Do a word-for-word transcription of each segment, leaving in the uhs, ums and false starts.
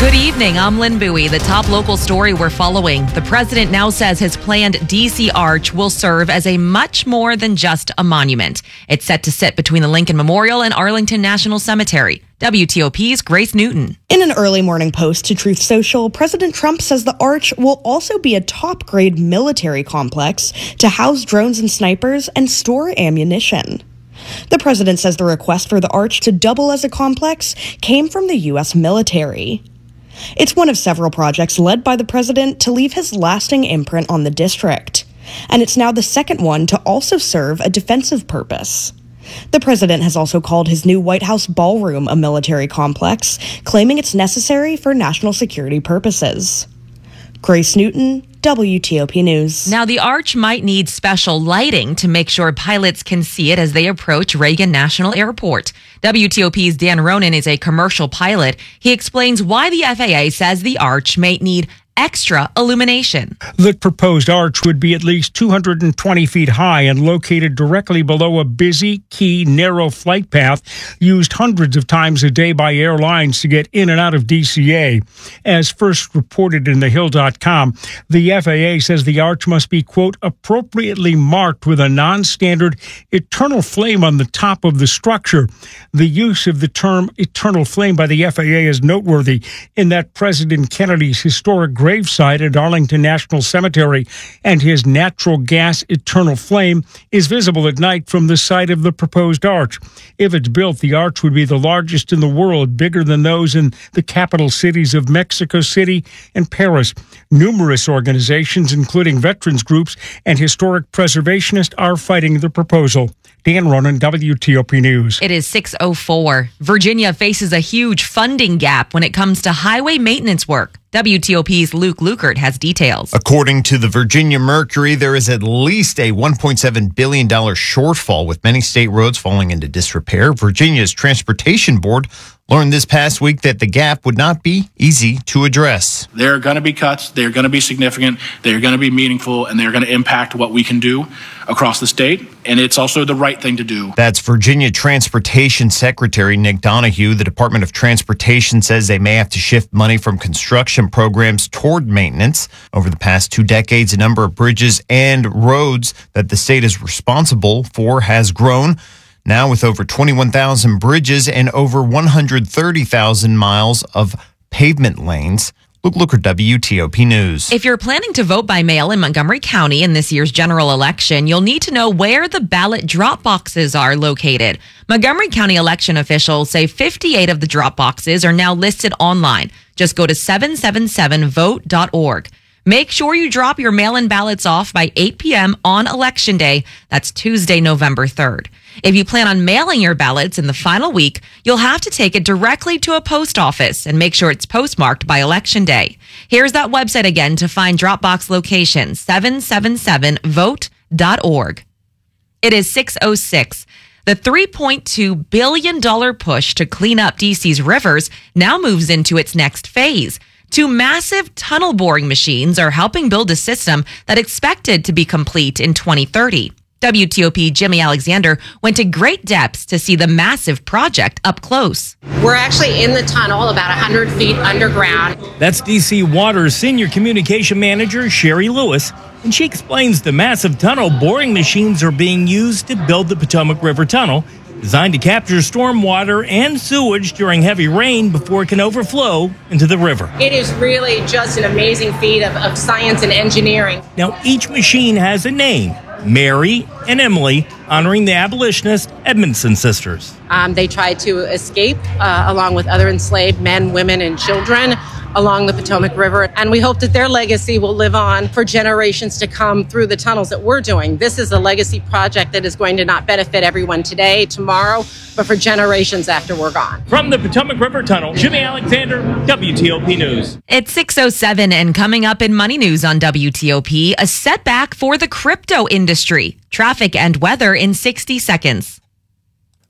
Good evening, I'm Lynn Bowie. The top local story we're following. The president now says his planned D C Arch will serve as a much more than just a monument. It's set to sit between the Lincoln Memorial and Arlington National Cemetery. W T O P's Grace Newton. In an early morning post to Truth Social, President Trump says the Arch will also be a top-grade military complex to house drones and snipers and store ammunition. The president says the request for the Arch to double as a complex came from the U S military. It's one of several projects led by the president to leave his lasting imprint on the district. And it's now the second one to also serve a defensive purpose. The president has also called his new White House ballroom a military complex, claiming it's necessary for national security purposes. Grace Newton, W T O P News. Now, the Arch might need special lighting to make sure pilots can see it as they approach Reagan National Airport. W T O P's Dan Ronan is a commercial pilot. He explains why the F A A says the Arch may need extra illumination. The proposed arch would be at least two hundred twenty feet high and located directly below a busy, key, narrow flight path used hundreds of times a day by airlines to get in and out of D C A. As first reported in the hill dot com, the F A A says the arch must be, quote, appropriately marked with a non-standard eternal flame on the top of the structure. The use of the term eternal flame by the F A A is noteworthy in that President Kennedy's historic gravesite at Arlington National Cemetery and his natural gas eternal flame is visible at night from the site of the proposed arch. If it's built, the arch would be the largest in the world, bigger than those in the capital cities of Mexico City and Paris. Numerous organizations, including veterans groups and historic preservationists, are fighting the proposal. Dan Ronan, W T O P News. It is six oh four. Virginia faces a huge funding gap when it comes to highway maintenance work. W T O P's Luke Lukert has details. According to the Virginia Mercury, there is at least a one point seven billion dollars shortfall, with many state roads falling into disrepair. Virginia's Transportation Board learned this past week that the gap would not be easy to address. There are going to be cuts. They're going to be significant. They're going to be meaningful, and they're going to impact what we can do across the state. And it's also the right thing to do. That's Virginia Transportation Secretary Nick Donahue. The Department of Transportation says they may have to shift money from construction programs toward maintenance. Over the past two decades, the number of bridges and roads that the state is responsible for has grown. Now with over twenty-one thousand bridges and over one hundred thirty thousand miles of pavement lanes. Luke Looker, W T O P News. If you're planning to vote by mail in Montgomery County in this year's general election, you'll need to know where the ballot drop boxes are located. Montgomery County election officials say fifty-eight of the drop boxes are now listed online. Just go to seven seven seven vote dot org. Make sure you drop your mail-in ballots off by eight p.m. on Election Day. That's Tuesday, November third. If you plan on mailing your ballots in the final week, you'll have to take it directly to a post office and make sure it's postmarked by Election Day. Here's that website again to find Dropbox locations, seven seven seven vote dot org. It is six oh six. The three point two billion dollars push to clean up D C's rivers now moves into its next phase. Two massive tunnel boring machines are helping build a system that expected to be complete in twenty thirty. W T O P Jimmy Alexander went to great depths to see the massive project up close. We're actually in the tunnel about one hundred feet underground. That's D C Water's Senior Communication Manager, Sherry Lewis, and she explains the massive tunnel boring machines are being used to build the Potomac River Tunnel, designed to capture storm water and sewage during heavy rain before it can overflow into the river. It is really just an amazing feat of, of science and engineering. Now, each machine has a name, Mary and Emily, honoring the abolitionist Edmondson sisters. Um, they tried to escape uh, along with other enslaved men, women, and children along the Potomac River. And we hope that their legacy will live on for generations to come through the tunnels that we're doing. This is a legacy project that is going to not benefit everyone today, tomorrow, but for generations after we're gone. From the Potomac River Tunnel, Jimmy Alexander, W T O P News. It's six oh seven, and coming up in Money News on W T O P, a setback for the crypto industry. Traffic and weather in sixty seconds.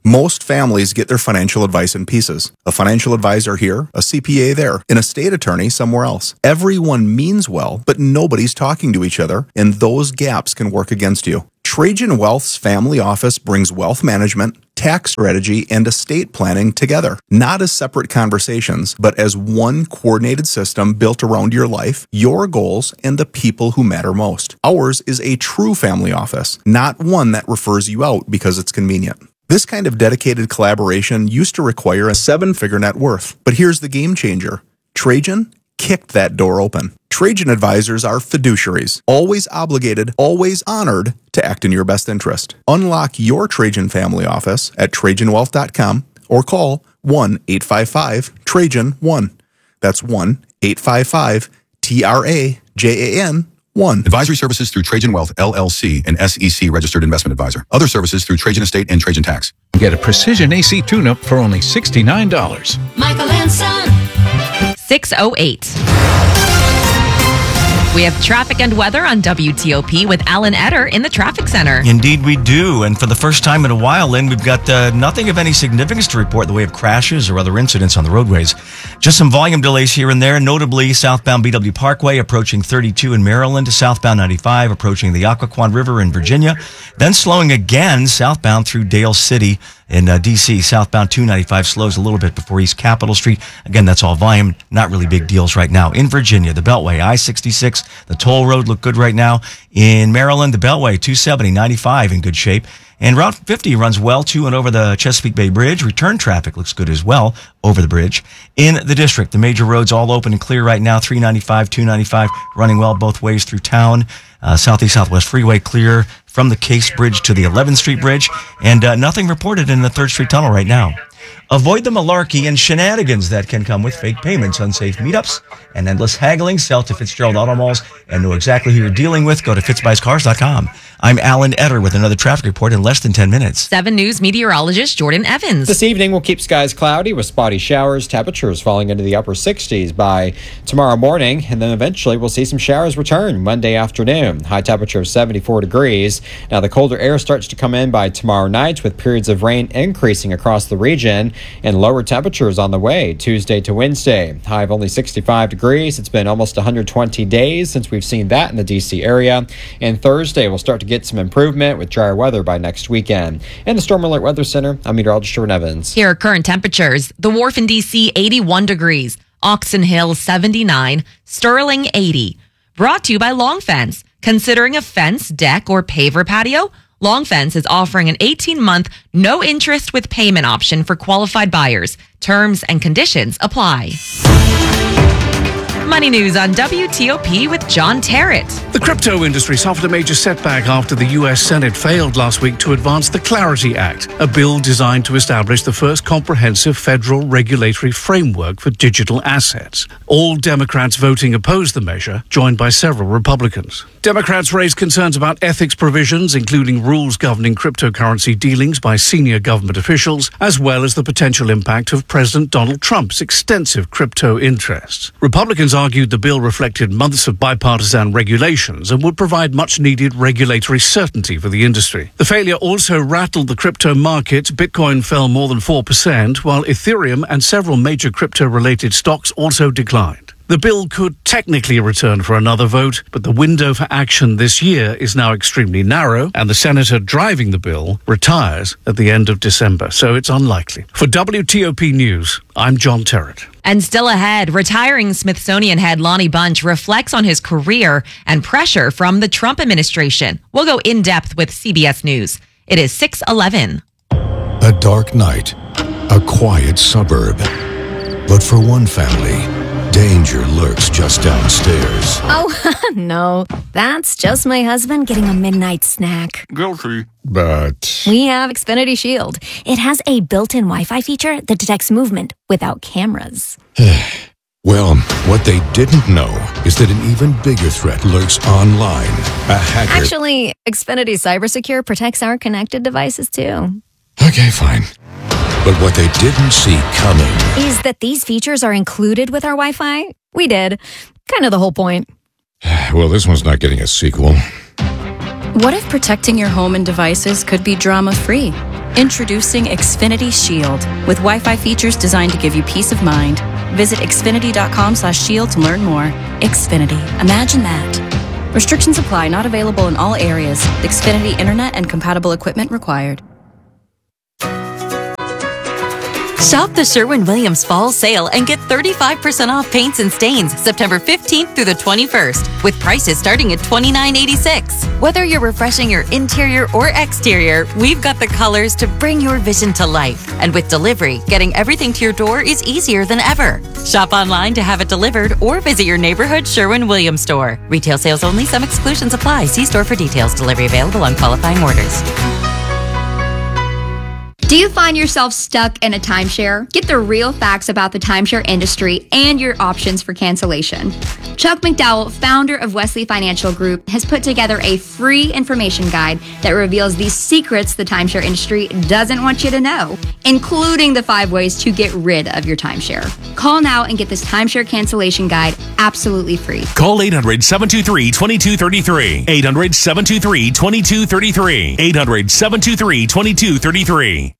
Most families get their financial advice in pieces. A financial advisor here, a C P A there, an estate attorney somewhere else. Everyone means well, but nobody's talking to each other, and those gaps can work against you. Trajan Wealth's family office brings wealth management, tax strategy, and estate planning together, not as separate conversations, but as one coordinated system built around your life, your goals, and the people who matter most. Ours is a true family office, not one that refers you out because it's convenient. This kind of dedicated collaboration used to require a seven-figure net worth, but here's the game changer. Trajan kicked that door open. Trajan advisors are fiduciaries, always obligated, always honored to act in your best interest. Unlock your Trajan family office at trajan wealth dot com or call one eight five five Trajan one. That's one eight five five T R A J A N one. Advisory services through Trajan Wealth, L L C, an S E C registered investment advisor. Other services through Trajan Estate and Trajan Tax. Get a precision A C tune-up for only sixty-nine dollars. Michael and Son. six oh eight. We have traffic and weather on W T O P with Alan Etter in the traffic center. Indeed we do. And for the first time in a while, Lynn, we've got uh, nothing of any significance to report in the way of crashes or other incidents on the roadways. Just some volume delays here and there, notably southbound B W Parkway approaching thirty-two in Maryland, southbound ninety-five approaching the Occoquan River in Virginia, then slowing again southbound through Dale City in uh, D C. Southbound two ninety-five slows a little bit before East Capitol Street. Again, that's all volume, not really big deals right now. In Virginia, the Beltway, I sixty-six, the toll road look good right now. In Maryland, the Beltway, two seventy, ninety-five in good shape. And Route fifty runs well to and over the Chesapeake Bay Bridge. Return traffic looks good as well over the bridge. In the district, the major roads all open and clear right now. three ninety-five, two ninety-five running well both ways through town. Uh, Southeast Southwest Freeway clear from the Case Bridge to the eleventh Street Bridge. And uh, nothing reported in the third Street Tunnel right now. Avoid the malarkey and shenanigans that can come with fake payments, unsafe meetups, and endless haggling. Sell to Fitzgerald Auto Malls and know exactly who you're dealing with. Go to fitz buys cars dot com. I'm Alan Etter with another traffic report in less than ten minutes. seven News meteorologist Jordan Evans. This evening will keep skies cloudy with spotty showers, temperatures falling into the upper sixties by tomorrow morning, and then eventually we'll see some showers return Monday afternoon. High temperature of seventy-four degrees. Now the colder air starts to come in by tomorrow night with periods of rain increasing across the region and lower temperatures on the way Tuesday to Wednesday. High of only sixty-five degrees. It's been almost one hundred twenty days since we've seen that in the D C area. And Thursday we'll start to get some improvement with drier weather by next weekend. In the Storm Alert Weather Center, I'm meteorologist Jordan Evans. Here are current temperatures. The Wharf in D C, eighty-one degrees. Oxon Hill, seventy-nine. Sterling, eighty. Brought to you by Long Fence. Considering a fence, deck, or paver patio? Long Fence is offering an eighteen-month, no-interest with payment option for qualified buyers. Terms and conditions apply. Money News on W T O P with John Terrett. The crypto industry suffered a major setback after the U S Senate failed last week to advance the Clarity Act, a bill designed to establish the first comprehensive federal regulatory framework for digital assets. All Democrats voting opposed the measure, joined by several Republicans. Democrats raised concerns about ethics provisions, including rules governing cryptocurrency dealings by senior government officials, as well as the potential impact of President Donald Trump's extensive crypto interests. Republicans argued the bill reflected months of bipartisan regulations and would provide much-needed regulatory certainty for the industry. The failure also rattled the crypto market. Bitcoin fell more than four percent, while Ethereum and several major crypto-related stocks also declined. The bill could technically return for another vote, but the window for action this year is now extremely narrow, and the senator driving the bill retires at the end of December, so it's unlikely. For W T O P News, I'm John Terrett. And still ahead, retiring Smithsonian head Lonnie Bunch reflects on his career and pressure from the Trump administration. We'll go in depth with C B S News. It is six eleven. A dark night, a quiet suburb. But for one family, danger lurks just downstairs. Oh, no. That's just my husband getting a midnight snack. Guilty. But we have Xfinity Shield. It has a built-in Wi-Fi feature that detects movement without cameras. Well, what they didn't know is that an even bigger threat lurks online. A hacker. Actually, Xfinity CyberSecure protects our connected devices, too. Okay, fine. But what they didn't see coming is that these features are included with our Wi-Fi. We did. Kind of the whole point. Well, this one's not getting a sequel. What if protecting your home and devices could be drama-free? Introducing Xfinity Shield with Wi-Fi features designed to give you peace of mind. Visit xfinity.com slash shield to learn more. Xfinity. Imagine that. Restrictions apply. Not available in all areas. Xfinity Internet and compatible equipment required. Shop the Sherwin-Williams Fall Sale and get thirty-five percent off paints and stains September fifteenth through the twenty-first, with prices starting at twenty-nine eighty-six. Whether you're refreshing your interior or exterior, we've got the colors to bring your vision to life. And with delivery, getting everything to your door is easier than ever. Shop online to have it delivered or visit your neighborhood Sherwin-Williams store. Retail sales only. Some exclusions apply. See store for details. Delivery available on qualifying orders. Do you find yourself stuck in a timeshare? Get the real facts about the timeshare industry and your options for cancellation. Chuck McDowell, founder of Wesley Financial Group, has put together a free information guide that reveals the secrets the timeshare industry doesn't want you to know, including the five ways to get rid of your timeshare. Call now and get this timeshare cancellation guide absolutely free. Call eight hundred, seven two three, two two three three. eight hundred, seven two three, two two three three. eight hundred, seven two three, two two three three.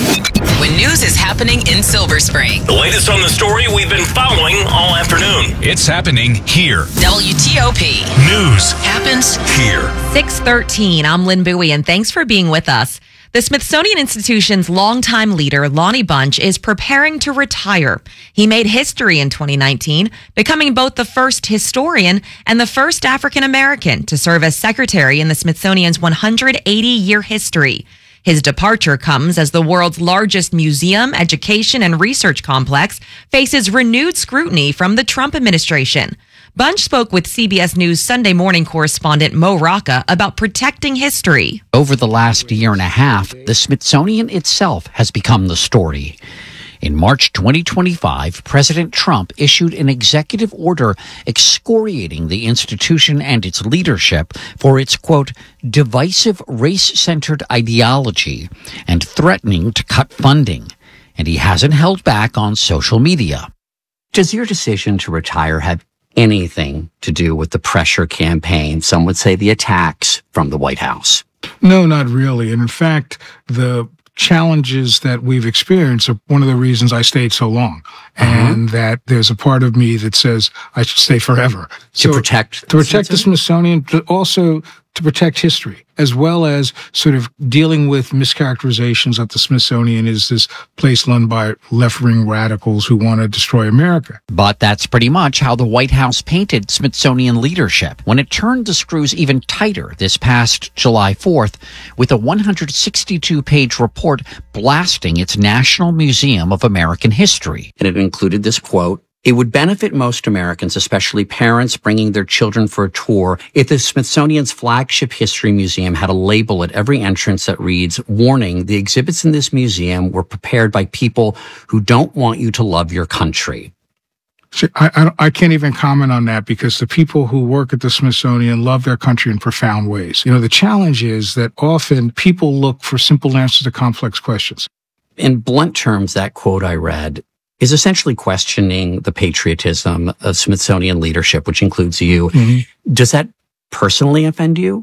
When news is happening in Silver Spring. The latest on the story we've been following all afternoon. It's happening here. W T O P. News happens here. six thirteen, I'm Lynn Bowie, and thanks for being with us. The Smithsonian Institution's longtime leader, Lonnie Bunch, is preparing to retire. He made history in twenty nineteen, becoming both the first historian and the first African American to serve as secretary in the Smithsonian's one hundred eighty year history. His departure comes as the world's largest museum, education, and research complex faces renewed scrutiny from the Trump administration. Bunch spoke with C B S News Sunday morning correspondent Mo Rocca about protecting history. Over the last year and a half, the Smithsonian itself has become the story. In March twenty twenty-five, President Trump issued an executive order excoriating the institution and its leadership for its, quote, divisive race-centered ideology and threatening to cut funding. And he hasn't held back on social media. Does your decision to retire have anything to do with the pressure campaign, some would say the attacks from the White House? No, not really. And in fact, the challenges that we've experienced are one of the reasons I stayed so long. Uh-huh. And that there's a part of me that says I should stay forever. To so, protect To protect the Smithsonian, but also to protect history, as well as sort of dealing with mischaracterizations that the Smithsonian is this place run by left-wing radicals who want to destroy America. But that's pretty much how the White House painted Smithsonian leadership when it turned the screws even tighter this past July fourth with a one hundred sixty-two page report blasting its National Museum of American History. And it included this quote: "It would benefit most Americans, especially parents bringing their children for a tour, if the Smithsonian's flagship history museum had a label at every entrance that reads, 'Warning, the exhibits in this museum were prepared by people who don't want you to love your country.'" See, I, I, I can't even comment on that because the people who work at the Smithsonian love their country in profound ways. You know, the challenge is that often people look for simple answers to complex questions. In blunt terms, that quote I read is essentially questioning the patriotism of Smithsonian leadership, which includes you. Mm-hmm. Does that personally offend you?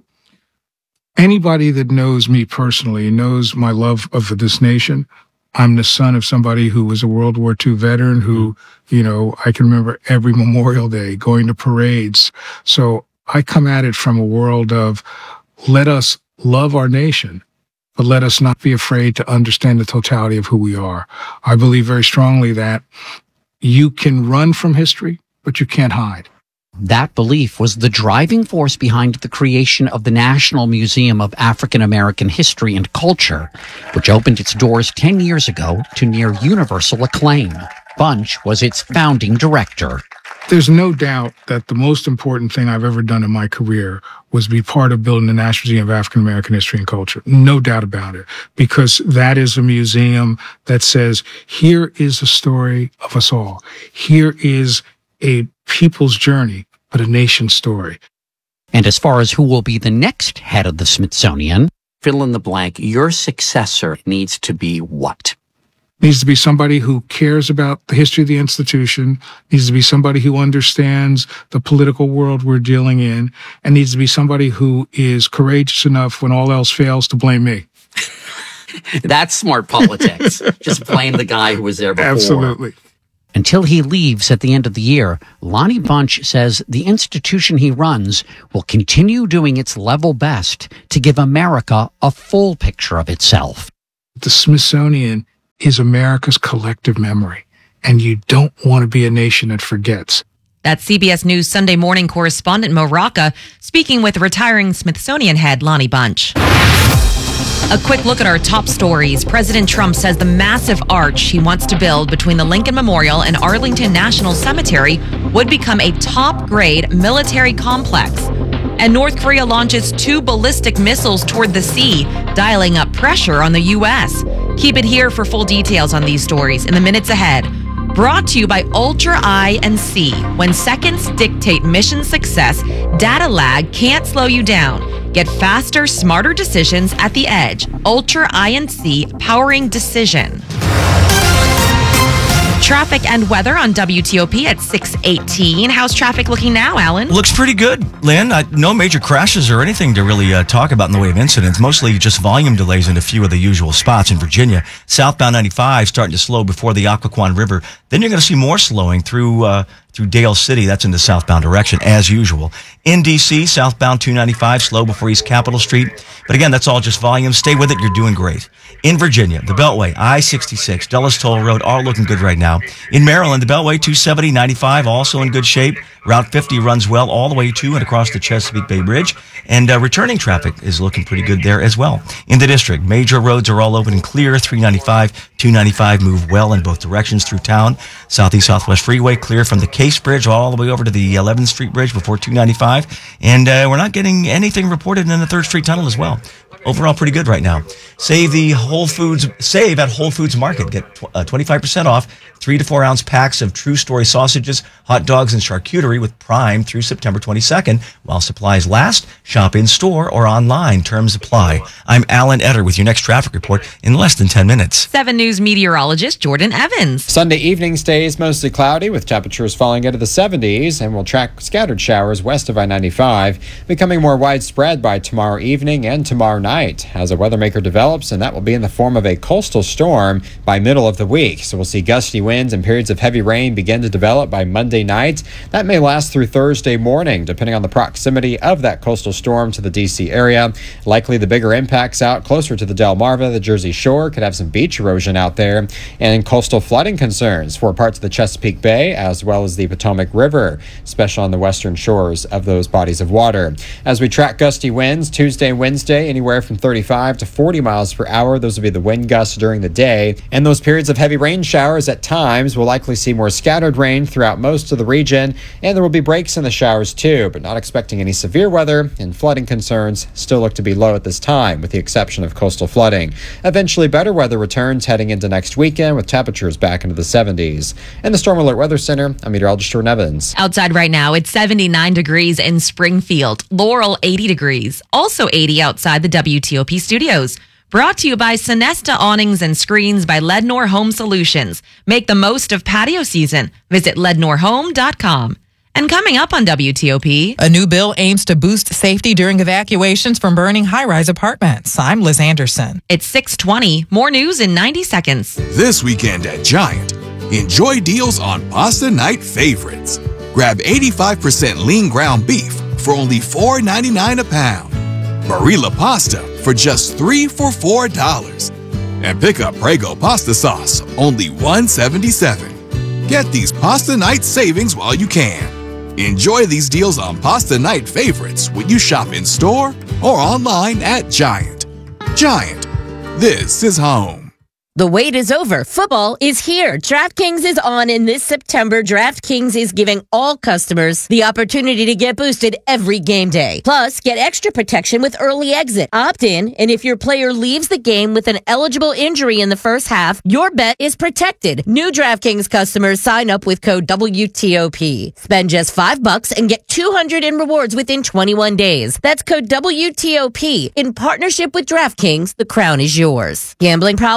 Anybody that knows me personally knows my love of this nation. I'm the son of somebody who was a World War Two veteran who, you know, I can remember every Memorial Day going to parades. So I come at it from a world of let us love our nation, but let us not be afraid to understand the totality of who we are. I believe very strongly that you can run from history, but you can't hide. That belief was the driving force behind the creation of the National Museum of African American History and Culture, which opened its doors ten years ago to near universal acclaim. Bunch was its founding director. There's no doubt that the most important thing I've ever done in my career was be part of building the National Museum of African American History and Culture. No doubt about it. Because that is a museum that says, here is a story of us all. Here is a people's journey, but a nation's story. And as far as who will be the next head of the Smithsonian, fill in the blank, your successor needs to be what? Needs to be somebody who cares about the history of the institution, needs to be somebody who understands the political world we're dealing in, and needs to be somebody who is courageous enough when all else fails to blame me. That's smart politics. Just blame the guy who was there before. Absolutely. Until he leaves at the end of the year, Lonnie Bunch says the institution he runs will continue doing its level best to give America a full picture of itself. The Smithsonian is America's collective memory, and you don't want to be a nation that forgets. That's C B S News Sunday morning correspondent Mo Rocca speaking with retiring Smithsonian head Lonnie Bunch. A quick look at our top stories. President Trump says the massive arch he wants to build between the Lincoln Memorial and Arlington National Cemetery would become a top-grade military complex. And North Korea launches two ballistic missiles toward the sea, dialing up pressure on the U S. Keep it here for full details on these stories in the minutes ahead. Brought to you by Ultra I and C. When seconds dictate mission success, data lag can't slow you down. Get faster, smarter decisions at the edge. Ultra I and C, powering decision. Traffic and weather on W T O P at six eighteen. How's traffic looking now, Alan? Looks pretty good, Lynn. Uh, no major crashes or anything to really uh, talk about in the way of incidents. Mostly just volume delays in a few of the usual spots in Virginia. Southbound ninety-five starting to slow before the Occoquan River. Then you're going to see more slowing through uh, through Dale City. That's in the southbound direction, as usual. In D C, southbound two ninety-five, slow before East Capitol Street. But again, that's all just volume. Stay with it. You're doing great. In Virginia, the Beltway, I sixty-six, Dulles Toll Road, all looking good right now. In Maryland, the Beltway, two seventy, ninety-five, also in good shape. Route fifty runs well all the way to and across the Chesapeake Bay Bridge. And uh, returning traffic is looking pretty good there as well. In the district, major roads are all open and clear. three ninety-five, two ninety-five move well in both directions through town. Southeast Southwest Freeway clear from the Case Bridge all the way over to the eleventh Street Bridge before two ninety-five. And uh, we're not getting anything reported in the third Street Tunnel as well. Overall, pretty good right now. Save the Whole Foods, save at Whole Foods Market. Get uh, twenty-five percent off three to four ounce packs of True Story sausages, hot dogs, and charcuterie with Prime through September twenty-second. While supplies last, shop in store or online. Terms apply. I'm Alan Etter with your next traffic report in less than ten minutes. seven News meteorologist Jordan Evans. Sunday evening stays mostly cloudy with temperatures falling into the seventies, and we'll track scattered showers west of I ninety-five, becoming more widespread by tomorrow evening and tomorrow night as a weather maker develops, and that will be in the form of a coastal storm by middle of the week. So we'll see gusty winds and periods of heavy rain begin to develop by Monday night. That may last through Thursday morning, depending on the proximity of that coastal storm to the D C area. Likely the bigger impacts out closer to the Delmarva, the Jersey Shore, could have some beach erosion out there, and coastal flooding concerns for parts of the Chesapeake Bay as well as the Potomac River, especially on the western shores of those bodies of water. As we track gusty winds, Tuesday and Wednesday, anywhere from thirty-five to forty miles per hour. Those will be the wind gusts during the day. And those periods of heavy rain showers at times will likely see more scattered rain throughout most of the region. And there will be breaks in the showers too, but not expecting any severe weather, and flooding concerns still look to be low at this time, with the exception of coastal flooding. Eventually better weather returns heading into next weekend with temperatures back into the seventies. In the Storm Alert Weather Center, I'm meteorologist Jordan Evans. Outside right now, it's seventy-nine degrees in Springfield. Laurel, eighty degrees. Also eighty outside the W T O P studios. Brought to you by Sonesta Awnings and Screens by Lednor Home Solutions. Make the most of patio season. Visit lednor home dot com. And coming up on W T O P, a new bill aims to boost safety during evacuations from burning high-rise apartments. I'm Liz Anderson. It's six twenty. More news in ninety seconds. This weekend at Giant, enjoy deals on Pasta Night favorites. Grab eighty-five percent lean ground beef for only four ninety-nine a pound. Barilla pasta for just three for four dollars. And pick up Prego pasta sauce, only one seventy-seven. Get these Pasta Night savings while you can. Enjoy these deals on Pasta Night favorites when you shop in store or online at Giant. Giant, this is home. The wait is over. Football is here. DraftKings is on, and this September, DraftKings is giving all customers the opportunity to get boosted every game day. Plus, get extra protection with early exit. Opt in, and if your player leaves the game with an eligible injury in the first half, your bet is protected. New DraftKings customers sign up with code W T O P. Spend just five bucks and get two hundred in rewards within twenty-one days. That's code W T O P. In partnership with DraftKings, the crown is yours. Gambling problem? Call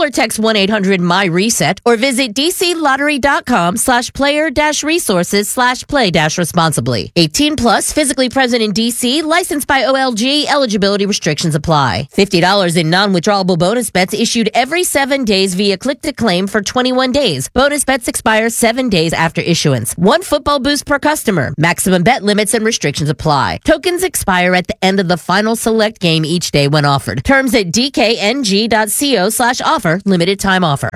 or text one eight hundred my reset or visit dclottery.com slash player dash resources slash play dash responsibly. eighteen plus, physically present in D C, licensed by O L G, eligibility restrictions apply. fifty dollars in non-withdrawable bonus bets issued every seven days via click to claim for twenty-one days. Bonus bets expire seven days after issuance. One football boost per customer. Maximum bet limits and restrictions apply. Tokens expire at the end of the final select game each day when offered. Terms at dkng.co slash offer. Limited time offer.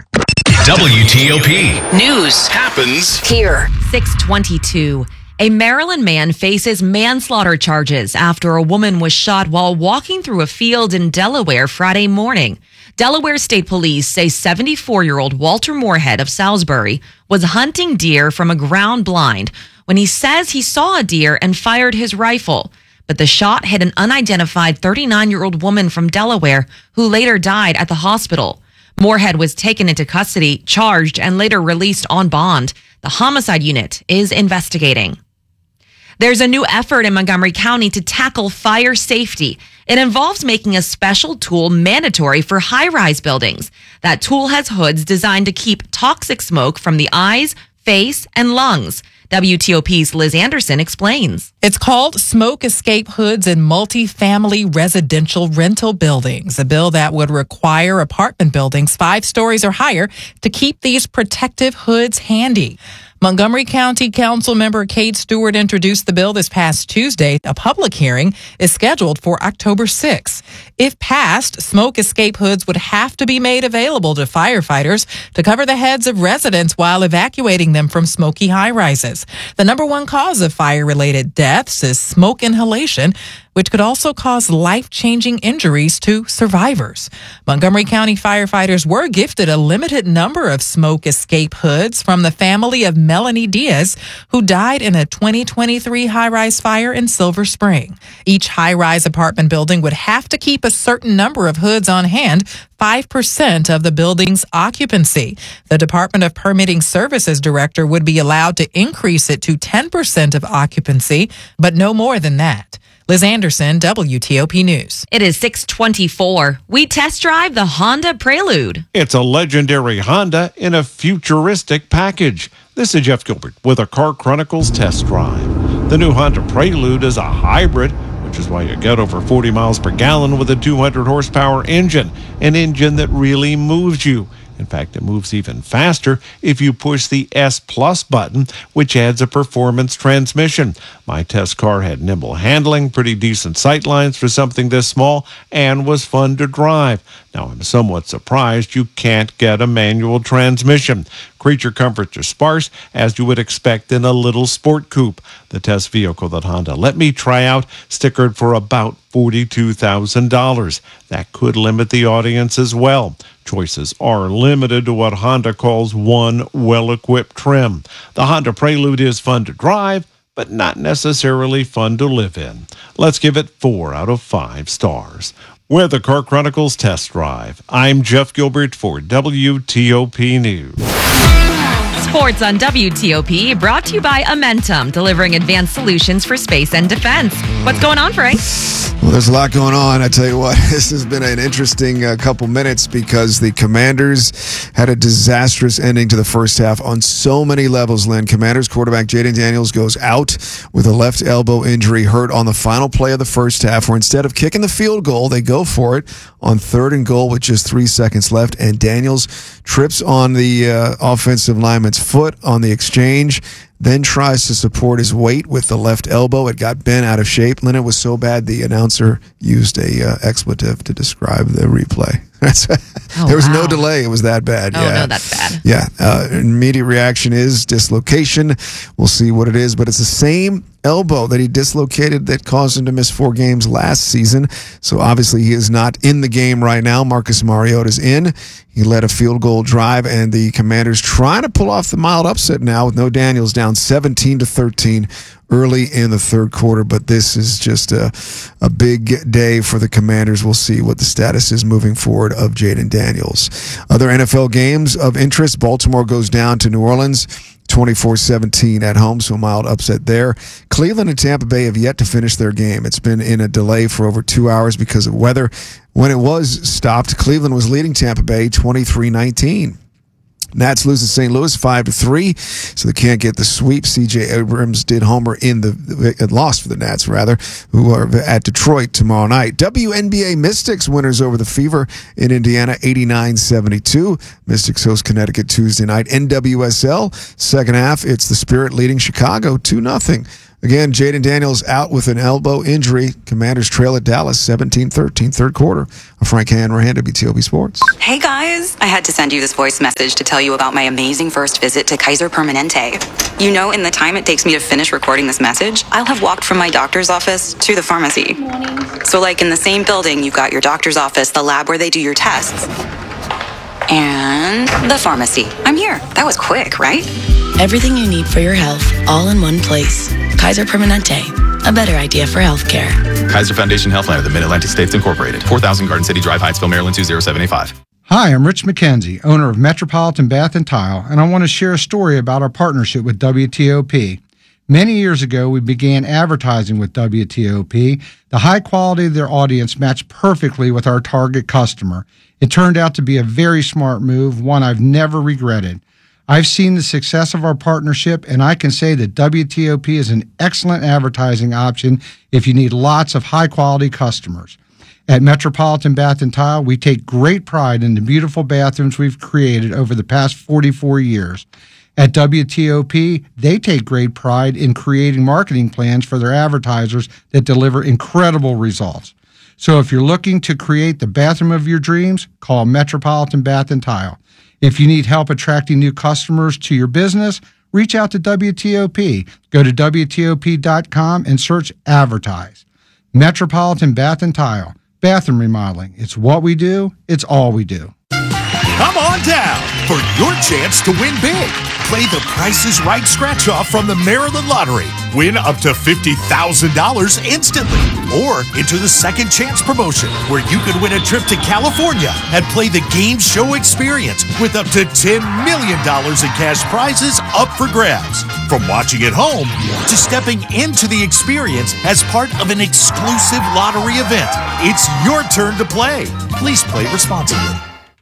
W T O P News happens here. six twenty-two. A Maryland man faces manslaughter charges after a woman was shot while walking through a field in Delaware Friday morning. Delaware State Police say seventy-four-year-old Walter Moorhead of Salisbury was hunting deer from a ground blind when he says he saw a deer and fired his rifle. But the shot hit an unidentified thirty-nine-year-old woman from Delaware who later died at the hospital. Moorhead was taken into custody, charged, and later released on bond. The homicide unit is investigating. There's a new effort in Montgomery County to tackle fire safety. It involves making a special tool mandatory for high-rise buildings. That tool has hoods designed to keep toxic smoke from the eyes, face, and lungs. W T O P's Liz Anderson explains. It's called Smoke Escape Hoods in Multifamily Residential Rental Buildings, a bill that would require apartment buildings five stories or higher to keep these protective hoods handy. Montgomery County Council member Kate Stewart introduced the bill this past Tuesday. A public hearing is scheduled for October sixth. If passed, smoke escape hoods would have to be made available to firefighters to cover the heads of residents while evacuating them from smoky high-rises. The number one cause of fire-related deaths is smoke inhalation, which could also cause life-changing injuries to survivors. Montgomery County firefighters were gifted a limited number of smoke escape hoods from the family of Melanie Diaz, who died in a twenty twenty-three high-rise fire in Silver Spring. Each high-rise apartment building would have to keep a certain number of hoods on hand, five percent of the building's occupancy. The Department of Permitting Services director would be allowed to increase it to ten percent of occupancy, but no more than that. Liz Anderson, W T O P News. It is six twenty-four. We test drive the Honda Prelude. It's a legendary Honda in a futuristic package. This is Jeff Gilbert with a Car Chronicles test drive. The new Honda Prelude is a hybrid, which is why you get over forty miles per gallon with a two hundred horsepower engine, an engine that really moves you. In fact, it moves even faster if you push the S Plus button, which adds a performance transmission. My test car had nimble handling, pretty decent sight lines for something this small, and was fun to drive. Now, I'm somewhat surprised you can't get a manual transmission. Creature comforts are sparse, as you would expect in a little sport coupe. The test vehicle that Honda let me try out stickered for about forty-two thousand dollars. That could limit the audience as well. Choices are limited to what Honda calls one well-equipped trim. The Honda Prelude is fun to drive, but not necessarily fun to live in. Let's give it four out of five stars. We're the Car Chronicles Test Drive. I'm Jeff Gilbert for W T O P News. Sports on W T O P, brought to you by Amentum, delivering advanced solutions for space and defense. What's going on, Frank? Well, there's a lot going on. I tell you what, this has been an interesting uh, couple minutes because the Commanders had a disastrous ending to the first half on so many levels, Lynn. Commanders quarterback Jaden Daniels goes out with a left elbow injury, hurt on the final play of the first half, where instead of kicking the field goal, they go for it on third and goal with just three seconds left, and Daniels trips on the uh, offensive lineman's foot on the exchange, then tries to support his weight with the left elbow. It got bent out of shape. Lynn, it was so bad the announcer used a uh, expletive to describe the replay. oh, there was wow. no delay. It was that bad. Oh, yeah. no, that's bad. Yeah. Uh, immediate reaction is dislocation. We'll see what it is, but it's the same elbow that he dislocated that caused him to miss four games last season. So obviously he is not in the game right now. Marcus Mariota's in. He led a field goal drive, and the Commanders trying to pull off the mild upset now with no Daniels, down seventeen to thirteen early in the third quarter. But this is just a, a big day for the Commanders. We'll see what the status is moving forward of Jaden Daniels. Other N F L games of interest: Baltimore goes down to New Orleans twenty-four seventeen at home, so a mild upset there. Cleveland and Tampa Bay have yet to finish their game. It's been in a delay for over two hours because of weather. when it was stopped, Cleveland was leading Tampa Bay twenty-three nineteen. Nats lose to Saint Louis five to three, so they can't get the sweep. C J Abrams did homer in the uh, loss for the Nats, rather, who are at Detroit tomorrow night. W N B A Mystics winners over the Fever in Indiana, eighty-nine seventy-two. Mystics host Connecticut Tuesday night. N W S L, second half, it's the Spirit leading Chicago two nothing. Again, Jaden Daniels out with an elbow injury. Commanders trail at Dallas seventeen thirteen, third quarter. I'm Frank Hanrahan, W T O P Sports. Hey guys, I had to send you this voice message to tell you about my amazing first visit to Kaiser Permanente. You know, in the time it takes me to finish recording this message, I'll have walked from my doctor's office to the pharmacy. So like in the same building, you've got your doctor's office, the lab where they do your tests, and the pharmacy. I'm here. That was quick, right? Everything you need for your health, all in one place. Kaiser Permanente, a better idea for healthcare. Kaiser Foundation Healthline of the Mid-Atlantic States Incorporated, four thousand Garden City Drive, Hyattsville, Maryland, two zero seven eight five. Hi, I'm Rich McKenzie, owner of Metropolitan Bath and Tile, and I want to share a story about our partnership with W T O P. Many years ago, we began advertising with W T O P. The high quality of their audience matched perfectly with our target customer. It turned out to be a very smart move, one I've never regretted. I've seen the success of our partnership, and I can say that W T O P is an excellent advertising option if you need lots of high-quality customers. At Metropolitan Bath and Tile, we take great pride in the beautiful bathrooms we've created over the past forty-four years. At W T O P, they take great pride in creating marketing plans for their advertisers that deliver incredible results. So if you're looking to create the bathroom of your dreams, call Metropolitan Bath and Tile. If you need help attracting new customers to your business, reach out to W T O P. Go to W T O P dot com and search Advertise. Metropolitan Bath and Tile. Bathroom remodeling. It's what we do. It's all we do. Come on down for your chance to win big. Play the Price is Right scratch-off from the Maryland Lottery. Win up to fifty thousand dollars instantly. Or enter the Second Chance promotion, where you could win a trip to California and play the game show experience with up to ten million dollars in cash prizes up for grabs. From watching at home to stepping into the experience as part of an exclusive lottery event, it's your turn to play. Please play responsibly.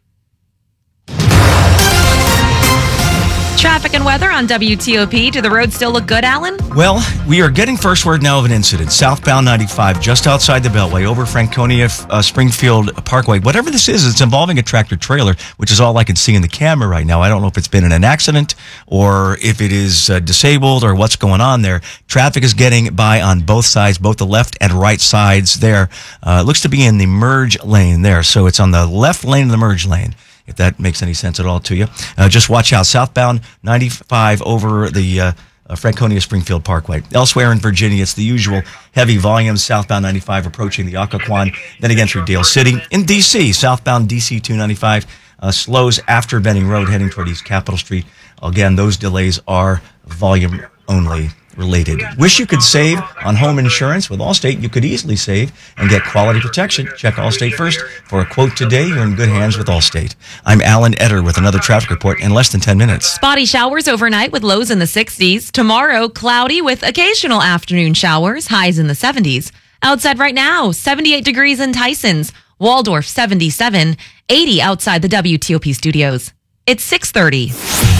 Traffic and weather on W T O P. Do the roads still look good, Alan? Well, we are getting first word now of an incident. Southbound ninety-five, just outside the Beltway, over Franconia, uh, Springfield Parkway. Whatever this is, it's involving a tractor trailer, which is all I can see in the camera right now. I don't know if it's been in an accident or if it is uh, disabled or what's going on there. Traffic is getting by on both sides, both the left and right sides there. Uh, it looks to be in the merge lane there. So it's on the left lane of the merge lane, if that makes any sense at all to you. Uh, just watch out. Southbound ninety-five over the uh, uh, Franconia Springfield Parkway. Elsewhere in Virginia, it's the usual heavy volumes. Southbound ninety-five approaching the Occoquan, then again through Dale City. In D C, southbound D C two ninety-five uh, slows after Benning Road heading toward East Capitol Street. Again, those delays are volume only related. Wish you could save on home insurance? With Allstate, you could easily save and get quality protection. Check Allstate first. For a quote today, you're in good hands with Allstate. I'm Alan Etter with another traffic report in less than ten minutes. Spotty showers overnight with lows in the sixties. Tomorrow, cloudy with occasional afternoon showers, highs in the seventies. Outside right now, seventy-eight degrees in Tysons. Waldorf, seventy-seven. eighty outside the W T O P studios. It's six thirty.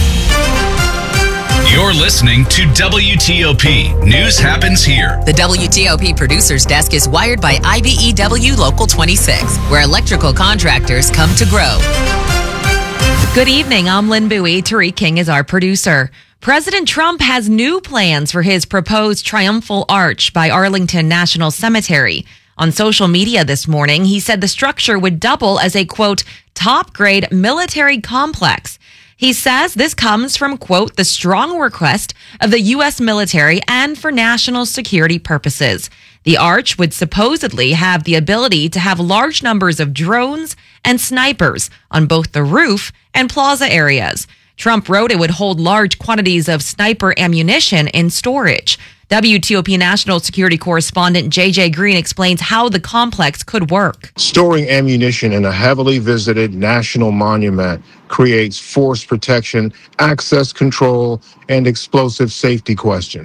You're listening to W T O P. News happens here. The W T O P producer's desk is wired by I B E W Local twenty-six, where electrical contractors come to grow. Good evening. I'm Lynn Bowie. Tariq King is our producer. President Trump has new plans for his proposed triumphal arch by Arlington National Cemetery. On social media this morning, he said the structure would double as a, quote, top-grade military complex. He says this comes from, quote, the strong request of the U S military and for national security purposes. The arch would supposedly have the ability to have large numbers of drones and snipers on both the roof and plaza areas. Trump wrote it would hold large quantities of sniper ammunition in storage. W T O P national security correspondent J J Green explains how the complex could work. Storing ammunition in a heavily visited national monument creates force protection, access control, and explosive safety questions.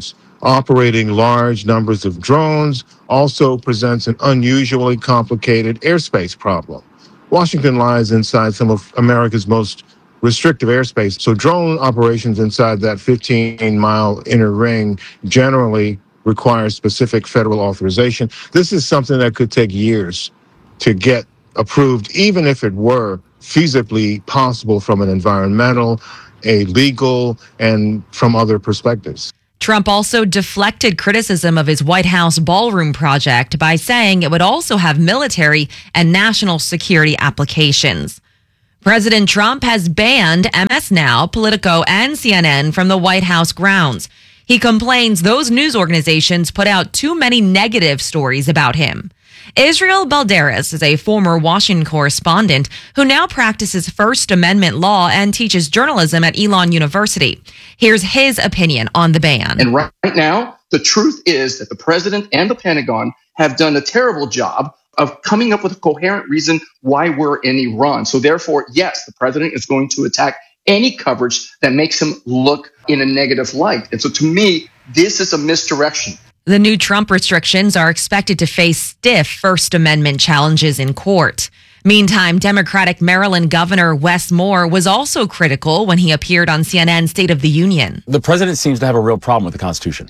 Operating large numbers of drones also presents an unusually complicated airspace problem. Washington lies inside some of America's most restrictive airspace, so drone operations inside that fifteen-mile inner ring generally require specific federal authorization. This is something that could take years to get approved, even if it were feasibly possible from an environmental, a legal, and from other perspectives. Trump also deflected criticism of his White House ballroom project by saying it would also have military and national security applications. President Trump has banned M S Now, Politico, and C N N from the White House grounds. He complains those news organizations put out too many negative stories about him. Israel Balderas is a former Washington correspondent who now practices First Amendment law and teaches journalism at Elon University. Here's his opinion on the ban. And right now, the truth is that the president and the Pentagon have done a terrible job of coming up with a coherent reason why we're in Iran. So therefore, yes, the president is going to attack any coverage that makes him look in a negative light. And so to me, this is a misdirection. The new Trump restrictions are expected to face stiff First Amendment challenges in court. Meantime, Democratic Maryland Governor Wes Moore was also critical when he appeared on C N N's State of the Union. The president seems to have a real problem with the Constitution,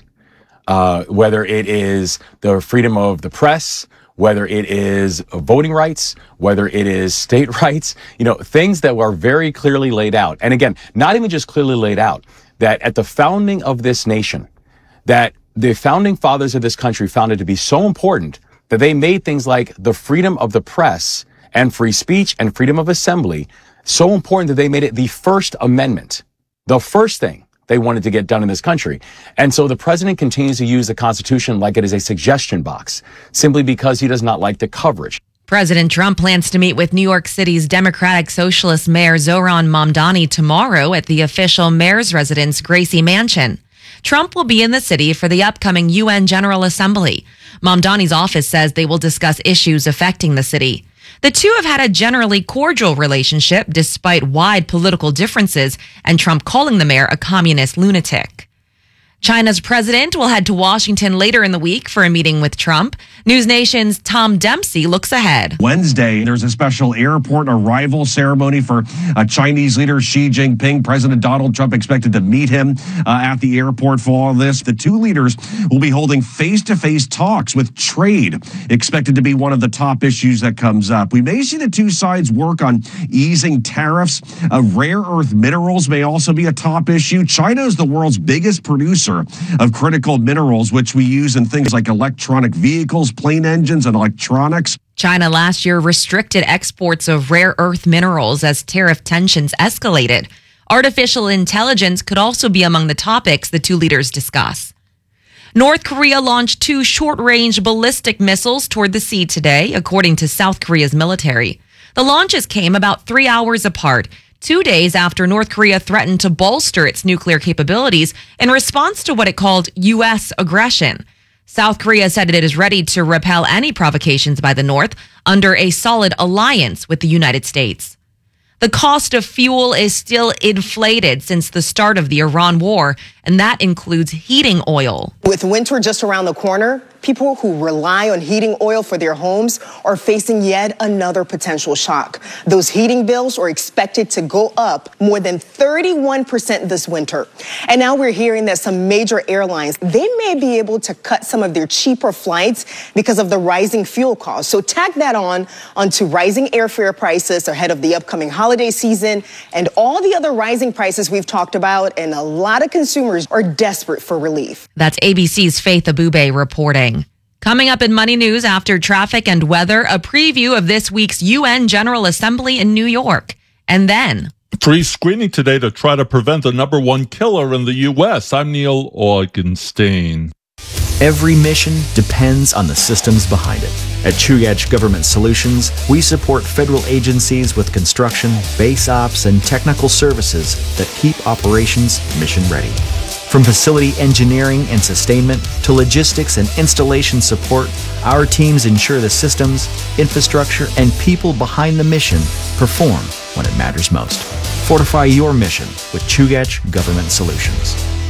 uh, whether it is the freedom of the press, whether it is voting rights, whether it is state rights, you know, things that were very clearly laid out. And again, not even just clearly laid out, that at the founding of this nation, that the founding fathers of this country found it to be so important that they made things like the freedom of the press and free speech and freedom of assembly so important that they made it the First Amendment, the first thing they wanted to get done in this country. And so the president continues to use the Constitution like it is a suggestion box, simply because he does not like the coverage. President Trump plans to meet with New York City's Democratic Socialist Mayor Zohran Mamdani tomorrow at the official mayor's residence, Gracie Mansion. Trump will be in the city for the upcoming U N General Assembly. Mamdani's office says they will discuss issues affecting the city. The two have had a generally cordial relationship despite wide political differences and Trump calling the mayor a communist lunatic. China's president will head to Washington later in the week for a meeting with Trump. News Nation's Tom Dempsey looks ahead. Wednesday, there's a special airport arrival ceremony for uh, Chinese leader Xi Jinping. President Donald Trump expected to meet him uh, at the airport for all this. The two leaders will be holding face-to-face talks with trade, expected to be one of the top issues that comes up. We may see the two sides work on easing tariffs. Uh, rare earth minerals may also be a top issue. China is the world's biggest producer of critical minerals, which we use in things like electronic vehicles, plane engines, and electronics. China last year restricted exports of rare earth minerals as tariff tensions escalated. Artificial intelligence could also be among the topics the two leaders discuss. North Korea launched two short-range ballistic missiles toward the sea today, according to South Korea's military. The launches came about three hours apart, two days after North Korea threatened to bolster its nuclear capabilities in response to what it called U S aggression. South Korea said it is ready to repel any provocations by the North under a solid alliance with the United States. The cost of fuel is still inflated since the start of the Iran war, and that includes heating oil. With winter just around the corner, people who rely on heating oil for their homes are facing yet another potential shock. Those heating bills are expected to go up more than thirty-one percent this winter. And now we're hearing that some major airlines, they may be able to cut some of their cheaper flights because of the rising fuel costs. So tack that on onto rising airfare prices ahead of the upcoming holiday season and all the other rising prices we've talked about, and a lot of consumers are desperate for relief. That's A B C's Faith Abube reporting. Coming up in Money News after traffic and weather, a preview of this week's U N General Assembly in New York. And then pre-screening today to try to prevent the number one killer in the U S. I'm Neil Augenstein. Every mission depends on the systems behind it. At Chugach Government Solutions, we support federal agencies with construction, base ops, and technical services that keep operations mission ready. From facility engineering and sustainment to logistics and installation support, our teams ensure the systems, infrastructure, and people behind the mission perform when it matters most. Fortify your mission with Chugach Government Solutions.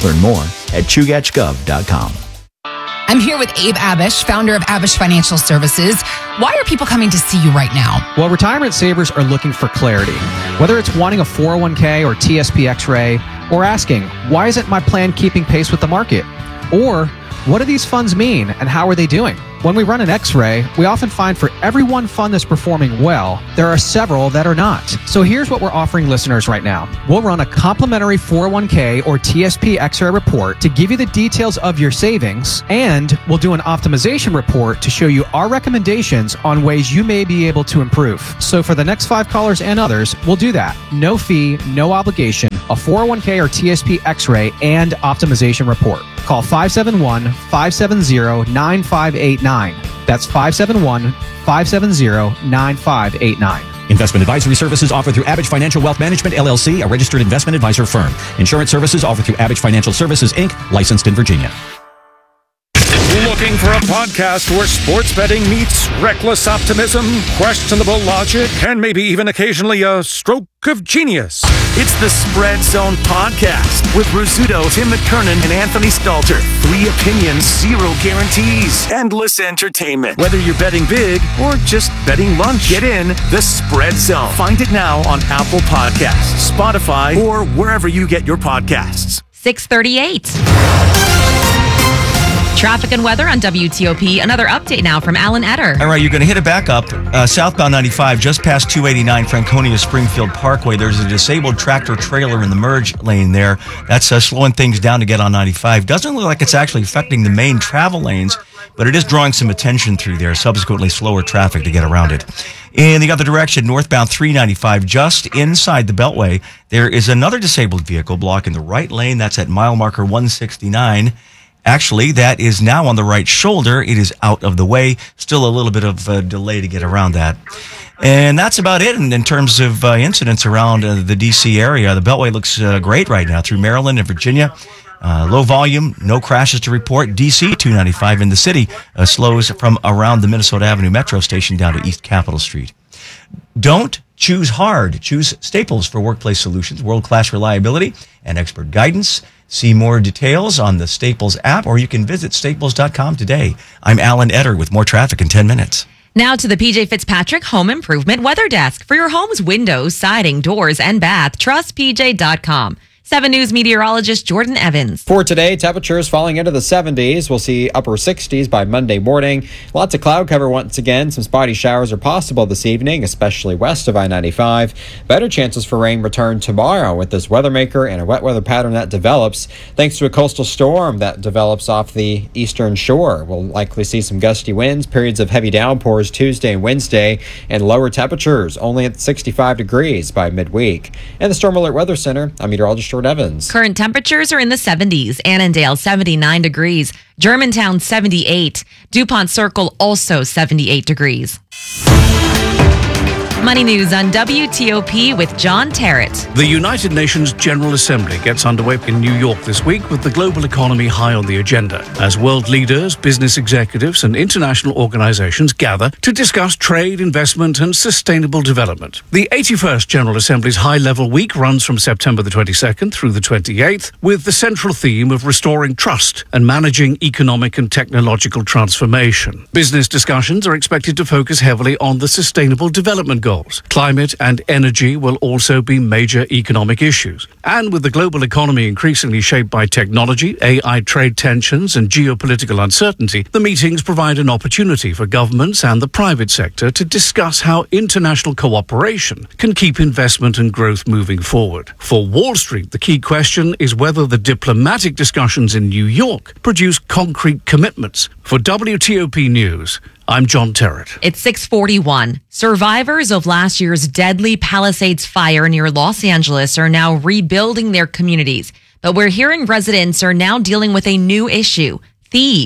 Learn more at chugach gov dot com. I'm here with Abe Abish, founder of Abish Financial Services. Why are people coming to see you right now? Well, retirement savers are looking for clarity. Whether it's wanting a four oh one k or T S P X-ray, or asking, why isn't my plan keeping pace with the market? Or, what do these funds mean and how are they doing? When we run an X-ray, we often find for every one fund that's performing well, there are several that are not. So here's what we're offering listeners right now. We'll run a complimentary four oh one k or T S P X-ray report to give you the details of your savings, and we'll do an optimization report to show you our recommendations on ways you may be able to improve. So for the next five callers and others, we'll do that. No fee, no obligation, a four oh one k or T S P X-ray and optimization report. Call five seven one, five seven zero, nine five eight nine. That's five seven one, five seven zero, nine five eight nine. Investment advisory services offered through Abish Financial Wealth Management, L L C, a registered investment advisor firm. Insurance services offered through Abish Financial Services, Incorporated, licensed in Virginia. Looking for a podcast where sports betting meets reckless optimism, questionable logic, and maybe even occasionally a stroke of genius? It's the Spread Zone Podcast with Rizzuto, Tim McKernan, and Anthony Stalter. Three opinions, zero guarantees. Endless entertainment. Whether you're betting big or just betting lunch, get in the Spread Zone. Find it now on Apple Podcasts, Spotify, or wherever you get your podcasts. six thirty-eight. Traffic and weather on W T O P. Another update now from Alan Etter. All right, you're going to hit it back up. Uh, southbound ninety-five, just past two eighty-nine Franconia Springfield Parkway. There's a disabled tractor trailer in the merge lane there. That's uh, slowing things down to get on ninety-five. Doesn't look like it's actually affecting the main travel lanes, but it is drawing some attention through there, subsequently slower traffic to get around it. In the other direction, northbound three ninety-five, just inside the Beltway, there is another disabled vehicle blocking the right lane. That's at mile marker one sixty-nine. Actually, that is now on the right shoulder. It is out of the way. Still a little bit of a delay to get around that. And that's about it in, in terms of uh, incidents around uh, the D C area. The Beltway looks uh, great right now through Maryland and Virginia. Uh, low volume, no crashes to report. D C two ninety-five in the city uh, slows from around the Minnesota Avenue Metro Station down to East Capitol Street. Don't choose hard. Choose Staples for workplace solutions, world-class reliability, and expert guidance. See more details on the Staples app, or you can visit staples dot com today. I'm Alan Etter with more traffic in ten minutes. Now to the P J Fitzpatrick Home Improvement Weather Desk. For your home's windows, siding, doors, and bath, trust P J dot com. seven News meteorologist Jordan Evans. For today, temperatures falling into the seventies. We'll see upper sixties by Monday morning. Lots of cloud cover once again. Some spotty showers are possible this evening, especially west of I ninety-five. Better chances for rain return tomorrow with this weather maker and a wet weather pattern that develops thanks to a coastal storm that develops off the eastern shore. We'll likely see some gusty winds, periods of heavy downpours Tuesday and Wednesday, and lower temperatures only at sixty-five degrees by midweek. And the Storm Alert Weather Center, I'm meteorologist Jordan Evans. Current temperatures are in the seventies. Annandale, seventy-nine degrees. Germantown, seventy-eight. DuPont Circle, also seventy-eight degrees. Money News on W T O P with John Terrett. The United Nations General Assembly gets underway in New York this week with the global economy high on the agenda as world leaders, business executives, and international organizations gather to discuss trade, investment, and sustainable development. The eighty-first General Assembly's high-level week runs from September the twenty-second through the twenty-eighth with the central theme of restoring trust and managing economic and technological transformation. Business discussions are expected to focus heavily on the sustainable development goals. Climate and energy will also be major economic issues. And with the global economy increasingly shaped by technology, A I trade tensions, and geopolitical uncertainty, the meetings provide an opportunity for governments and the private sector to discuss how international cooperation can keep investment and growth moving forward. For Wall Street, the key question is whether the diplomatic discussions in New York produce concrete commitments. For W T O P News, I'm John Terrett. It's six forty-one. Survivors of last year's deadly Palisades fire near Los Angeles are now rebuilding their communities. But we're hearing residents are now dealing with a new issue: thieves.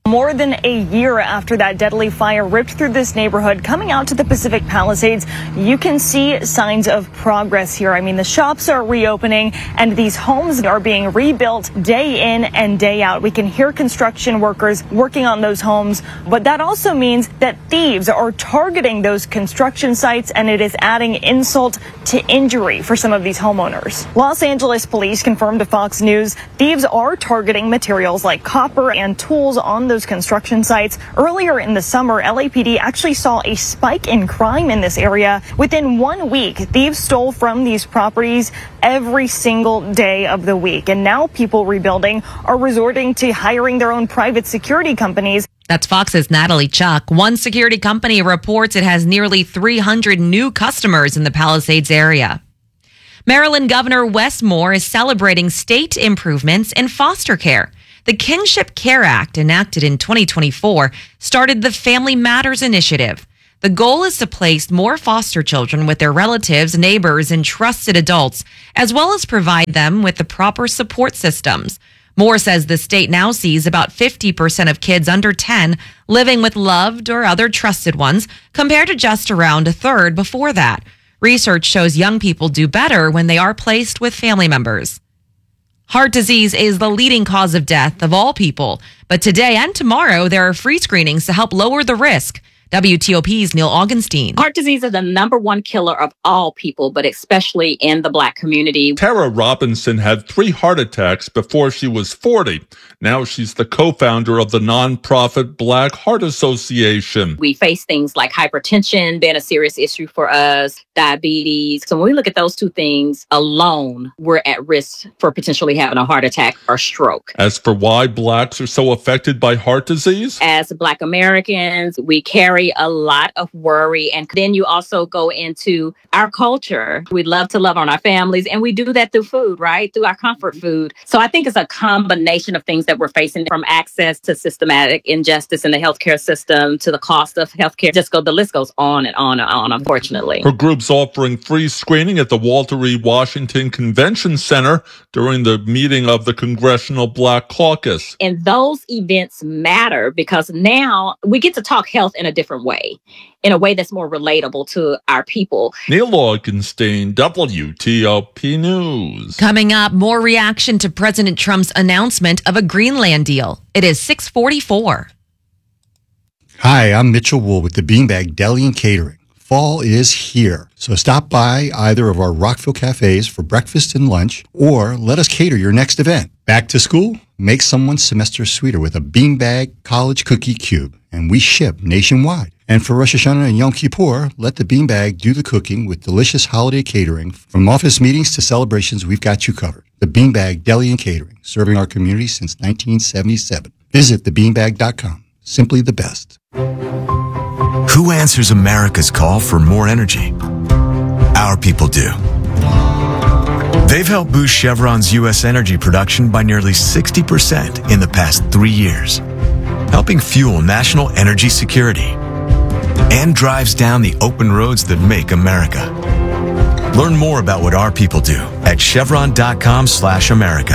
More than a year after that deadly fire ripped through this neighborhood, coming out to the Pacific Palisades, you can see signs of progress here. I mean, the shops are reopening and these homes are being rebuilt day in and day out. We can hear construction workers working on those homes, but that also means that thieves are targeting those construction sites, and it is adding insult to injury for some of these homeowners. Los Angeles police confirmed to Fox News thieves are targeting materials like copper and tools on those construction sites. Earlier in the summer, L A P D actually saw a spike in crime in this area. Within one week, thieves stole from these properties every single day of the week. And now people rebuilding are resorting to hiring their own private security companies. That's Fox's Natalie Chuck. One security company reports it has nearly three hundred new customers in the Palisades area. Maryland Governor Wes Moore is celebrating state improvements in foster care. The Kinship Care Act, enacted in twenty twenty-four, started the Family Matters Initiative. The goal is to place more foster children with their relatives, neighbors, and trusted adults, as well as provide them with the proper support systems. Moore says the state now sees about fifty percent of kids under ten living with loved or other trusted ones, compared to just around a third before that. Research shows young people do better when they are placed with family members. Heart disease is the leading cause of death of all people, but today and tomorrow there are free screenings to help lower the risk. W T O P's Neil Augenstein. Heart disease is the number one killer of all people, but especially in the Black community. Tara Robinson had three heart attacks before she was forty. Now she's the co-founder of the nonprofit Black Heart Association. We face things like hypertension being a serious issue for us, diabetes. So when we look at those two things alone, we're at risk for potentially having a heart attack or stroke. As for why Blacks are so affected by heart disease? As Black Americans, we carry a lot of worry. And then you also go into our culture. We love to love on our families, and we do that through food, right? Through our comfort food. So I think it's a combination of things that we're facing, from access to systematic injustice in the healthcare system to the cost of healthcare. Just go, the list goes on and on and on, unfortunately. Her group's offering free screening at the Walter E. Washington Convention Center during the meeting of the Congressional Black Caucus. And those events matter because now we get to talk health in a different way, in a way that's more relatable to our people. Neil Augenstein, W T O P News. Coming up, more reaction to President Trump's announcement of a Greenland deal. It is six forty-four. Hi, I'm Mitchell Wool with the Beanbag Deli and Catering. Fall is here, so stop by either of our Rockville cafes for breakfast and lunch, or let us cater your next event. Back to school? Make someone's semester sweeter with a Beanbag College Cookie Cube, and we ship nationwide. And for Rosh Hashanah and Yom Kippur, let the Beanbag do the cooking with delicious holiday catering. From office meetings to celebrations, we've got you covered. The Beanbag Deli and Catering, serving our community since nineteen seventy-seven. Visit the beanbag dot com. Simply the best. Who answers America's call for more energy? Our people do. They've helped boost Chevron's U S energy production by nearly sixty percent in the past three years, helping fuel national energy security, and drives down the open roads that make America. Learn more about what our people do at chevron dot com slash America.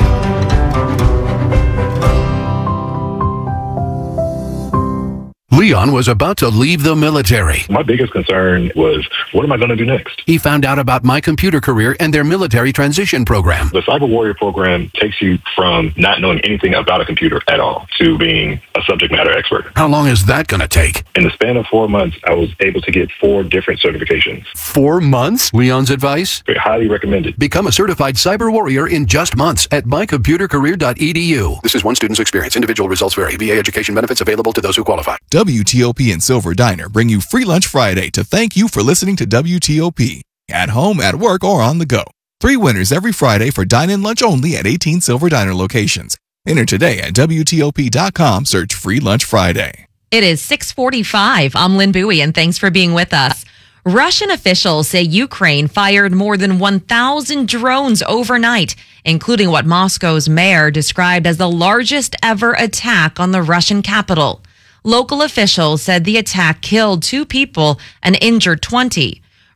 Leon was about to leave the military. My biggest concern was, what am I going to do next? He found out about My Computer Career and their military transition program. The Cyber Warrior program takes you from not knowing anything about a computer at all to being a subject matter expert. How long is that going to take? In the span of four months, I was able to get four different certifications. Four months? Leon's advice? Very highly recommended. Become a certified cyber warrior in just months at my computer career dot e d u. This is one student's experience. Individual results vary. V A education benefits available to those who qualify. W T O P and Silver Diner bring you Free Lunch Friday to thank you for listening to W T O P. At home, at work, or on the go. Three winners every Friday for dine-in lunch only at eighteen Silver Diner locations. Enter today at W T O P dot com. Search Free Lunch Friday. It is six forty-five. I'm Lynn Bowie, and thanks for being with us. Russian officials say Ukraine fired more than one thousand drones overnight, including what Moscow's mayor described as the largest ever attack on the Russian capital. Local officials said the attack killed two people and injured twenty.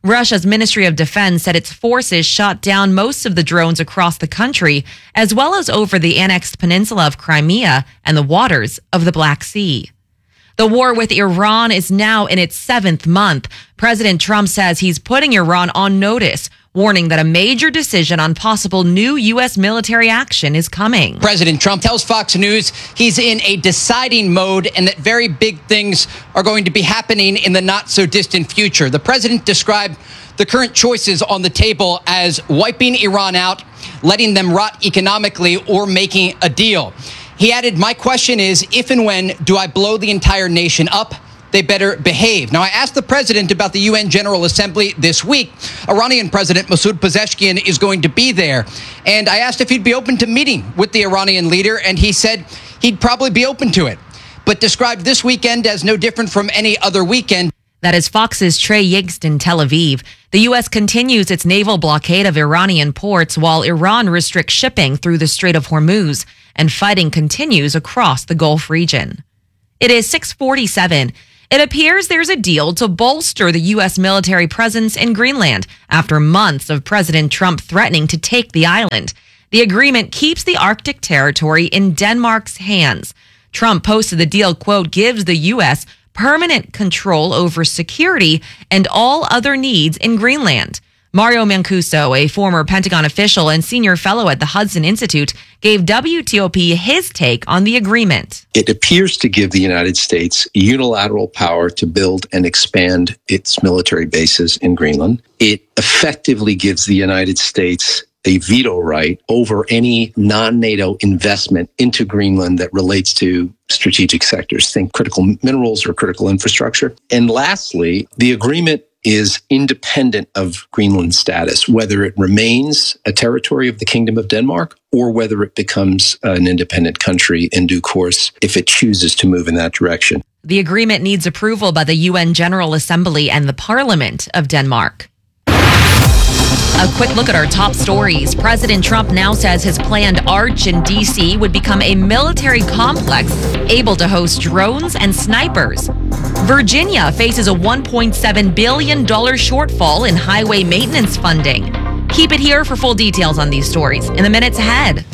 Russia's Ministry of Defense said its forces shot down most of the drones across the country, as well as over the annexed peninsula of Crimea and the waters of the Black Sea. The war with Iran is now in its seventh month. President Trump says he's putting Iran on notice, warning that a major decision on possible new U S military action is coming. President Trump tells Fox News he's in a deciding mode and that very big things are going to be happening in the not so distant future. The president described the current choices on the table as wiping Iran out, letting them rot economically, or making a deal. He added, "My question is, if and when do I blow the entire nation up? They better behave." Now, I asked the president about the U N General Assembly this week. Iranian President Masoud Pezeshkian is going to be there. And I asked if he'd be open to meeting with the Iranian leader, and he said he'd probably be open to it, but described this weekend as no different from any other weekend. That is Fox's Trey Yigst in Tel Aviv. The U S continues its naval blockade of Iranian ports while Iran restricts shipping through the Strait of Hormuz, and fighting continues across the Gulf region. It is six forty-seven. It appears there's a deal to bolster the U S military presence in Greenland after months of President Trump threatening to take the island. The agreement keeps the Arctic territory in Denmark's hands. Trump posted the deal, quote, gives the U S permanent control over security and all other needs in Greenland. Mario Mancuso, a former Pentagon official and senior fellow at the Hudson Institute, gave W T O P his take on the agreement. It appears to give the United States unilateral power to build and expand its military bases in Greenland. It effectively gives the United States a veto right over any non-NATO investment into Greenland that relates to strategic sectors. Think critical minerals or critical infrastructure. And lastly, the agreement is independent of Greenland's status, whether it remains a territory of the Kingdom of Denmark or whether it becomes an independent country in due course if it chooses to move in that direction. The agreement needs approval by the U N General Assembly and the Parliament of Denmark. A quick look at our top stories. President Trump now says his planned Arch in D C would become a military complex able to host drones and snipers. Virginia faces a one point seven billion dollars shortfall in highway maintenance funding. Keep it here for full details on these stories in the minutes ahead.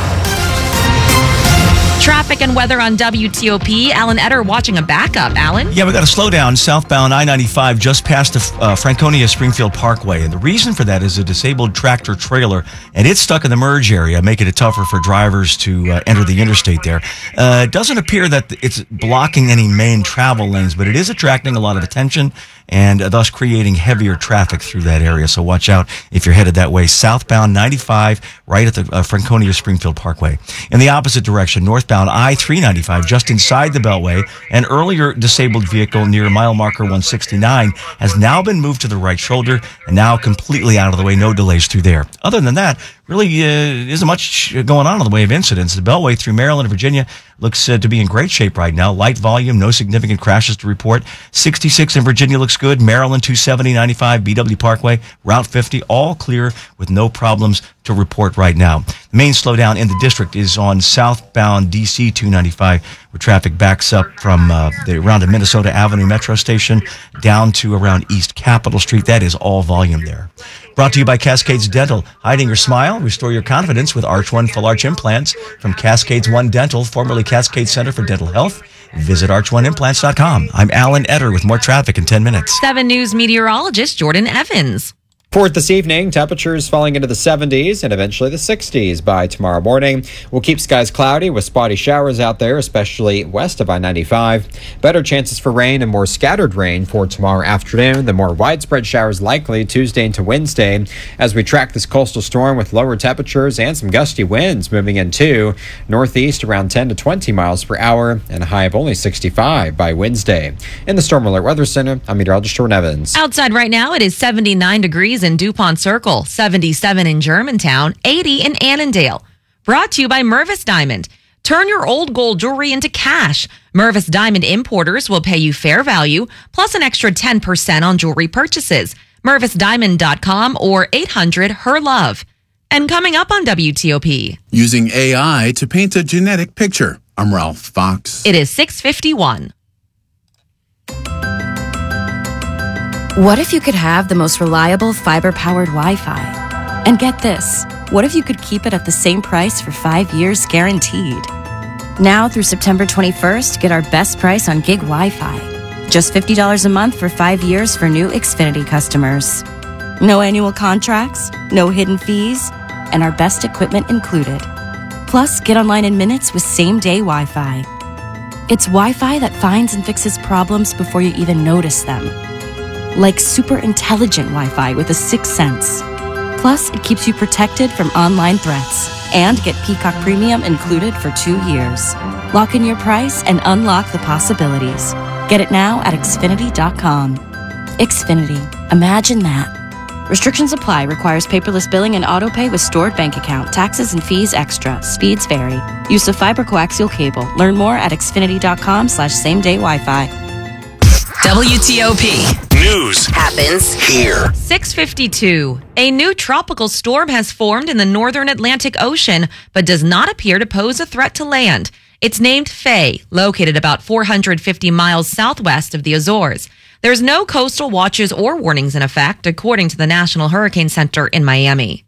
Traffic and weather on W T O P. Alan Etter watching a backup. Alan? Yeah, we got a slowdown southbound I ninety-five just past the uh, Franconia Springfield Parkway. And the reason for that is a disabled tractor trailer, and it's stuck in the merge area, making it tougher for drivers to uh, enter the interstate there. Uh, it doesn't appear that it's blocking any main travel lanes, but it is attracting a lot of attention and uh, thus creating heavier traffic through that area. So watch out if you're headed that way. Southbound ninety-five, right at the uh, Franconia Springfield Parkway. In the opposite direction, northbound I three ninety-five, just inside the Beltway, an earlier disabled vehicle near mile marker one sixty-nine has now been moved to the right shoulder and now completely out of the way. No delays through there. Other than that, really uh, isn't much going on in the way of incidents. The Beltway through Maryland and Virginia looks uh, to be in great shape right now. Light volume, no significant crashes to report. sixty-six in Virginia looks good. Maryland two seventy, ninety-five, B W Parkway, Route fifty, all clear with no problems to report right now. The main slowdown in the district is on southbound D C two ninety-five, where traffic backs up from uh, the around the Minnesota Avenue Metro Station down to around East Capitol Street. That is all volume there. Brought to you by Cascades Dental. Hiding your smile, restore your confidence with Arch One Full Arch Implants from Cascades One Dental, formerly Cascade Center for Dental Health. Visit arch one implants dot com. I'm Alan Etter with more traffic in ten minutes. seven News meteorologist Jordan Evans. For this evening, temperatures falling into the seventies and eventually the sixties by tomorrow morning. We'll keep skies cloudy with spotty showers out there, especially west of I ninety-five. Better chances for rain and more scattered rain for tomorrow afternoon. The more widespread showers likely Tuesday into Wednesday as we track this coastal storm with lower temperatures and some gusty winds moving in too. Northeast around ten to twenty miles per hour and a high of only sixty-five by Wednesday. In the Storm Alert Weather Center, I'm meteorologist Jordan Evans. Outside right now, it is seventy-nine degrees in DuPont Circle, seventy-seven in Germantown, eighty in Annandale. Brought to you by Mervis Diamond. Turn your old gold jewelry into cash. Mervis Diamond importers will pay you fair value, plus an extra ten percent on jewelry purchases. Mervis Diamond dot com or eight hundred H E R LOVE. And coming up on W T O P. Using A I to paint a genetic picture. I'm Ralph Fox. It is six fifty-one. What if you could have the most reliable fiber-powered Wi-Fi? And get this, what if you could keep it at the same price for five years guaranteed? Now through September twenty-first, get our best price on gig Wi-Fi. Just fifty dollars a month for five years for new Xfinity customers. No annual contracts, no hidden fees, and our best equipment included. Plus, get online in minutes with same-day Wi-Fi. It's Wi-Fi that finds and fixes problems before you even notice them. Like super intelligent Wi-Fi with a sixth sense. Plus, it keeps you protected from online threats. And get Peacock Premium included for two years. Lock in your price and unlock the possibilities. Get it now at Xfinity dot com. Xfinity. Imagine that. Restrictions apply. Requires paperless billing and autopay with stored bank account. Taxes and fees extra. Speeds vary. Use of fiber coaxial cable. Learn more at Xfinity dot com slash same day Wi-Fi. W T O P. News happens here. six fifty-two. A new tropical storm has formed in the northern Atlantic Ocean, but does not appear to pose a threat to land. It's named Faye, located about four hundred fifty miles southwest of the Azores. There's no coastal watches or warnings in effect, according to the National Hurricane Center in Miami.